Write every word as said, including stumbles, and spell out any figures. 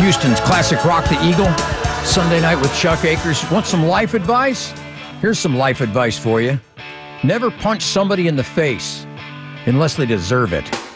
Houston's classic rock, The Eagle. Sunday night with Chuck Akers. Want some life advice? Here's some life advice for you. Never punch somebody in the face unless they deserve it.